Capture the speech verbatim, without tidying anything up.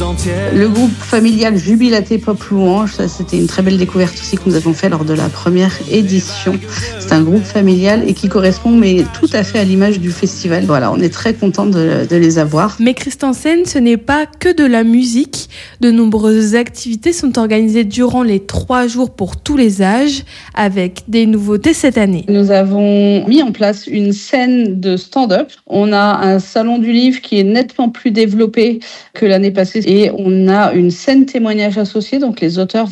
entière. Le groupe familial Jubilaté Pop Louange, ça c'était une très belle découverte aussi que nous avons fait lors de la première édition. C'est un groupe familial et qui correspond mais tout à fait à l'image du festival. Voilà, on est très contents de, de les avoir. Mais Christensen, ce n'est pas que de la musique. De nombreuses activités sont organisées durant les trois jours pour tous les âges, avec des nouveautés cette année. Nous avons mis en place une scène de stand-up. On a un salon du livre qui est nettement plus développé que l'année passée et on a une scène témoignage associée, donc les auteurs